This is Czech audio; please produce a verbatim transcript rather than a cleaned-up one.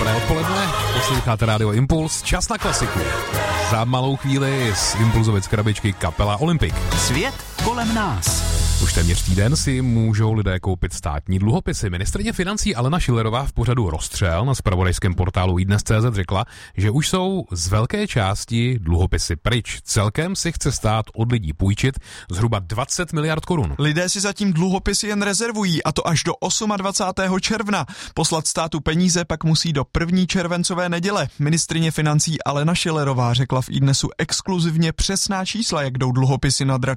Dobré odpoledne, posloucháte Rádio Impuls, čas na klasiku. Za malou chvíli z Impulzovic krabičky kapela Olympik. Svět kolem nás. Už téměř týden si můžou lidé koupit státní dluhopisy. Ministryně financí Alena Schillerová v pořadu Rozstřel na zpravodajském portálu iDnes tečka cé zet řekla, že už jsou z velké části dluhopisy pryč. Celkem si chce stát od lidí půjčit zhruba dvacet miliard korun. Lidé si zatím dluhopisy jen rezervují, a to až do dvacátého osmého června. Poslat státu peníze pak musí do první červencové neděle. Ministryně financí Alena Schillerová řekla v iDnesu exkluzivně přesná čísla, jak jdou dluhopisy na drač